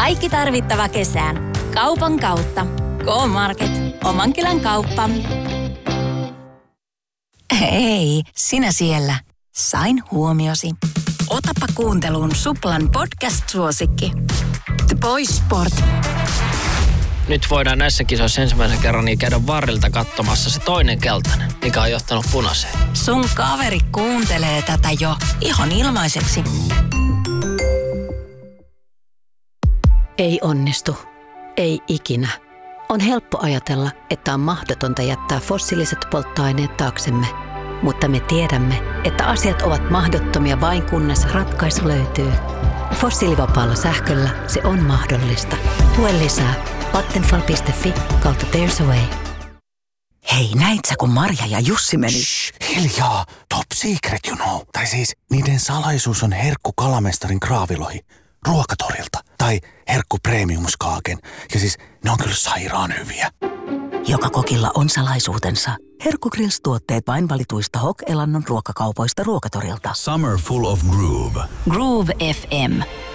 Kaikki tarvittava kesään. Kaupan kautta. K-Market. Oman kylän kauppa. Hei, sinä siellä. Sain huomiosi. Otapa kuunteluun Suplan podcast-suosikki. The Boys Sport. Nyt voidaan näissä kisoissa ensimmäisen kerran niin käydä varrilta katsomassa se toinen keltainen, mikä on johtanut punaiseen. Sun kaveri kuuntelee tätä jo ihan ilmaiseksi. Ei onnistu. Ei ikinä. On helppo ajatella, että on mahdotonta jättää fossiiliset polttoaineet taaksemme. Mutta me tiedämme, että asiat ovat mahdottomia vain kunnes ratkaisu löytyy. Fossiilivapaalla sähköllä se on mahdollista. Tue lisää. Vattenfall.fi/there's a way. Hei, näit sä kun Marja ja Jussi meni? Shh, hiljaa, top secret you know. Tai siis niiden salaisuus on herkku kalamestarin kraavilohi ruokatorilta. Tai herkku premiumskaaken. Ja siis ne on kyllä sairaan hyviä. Joka kokilla on salaisuutensa. Herkku Grills-tuotteet vain valituista Hok-elannon ruokakaupoista ruokatorilta. Summer full of groove. Groove FM.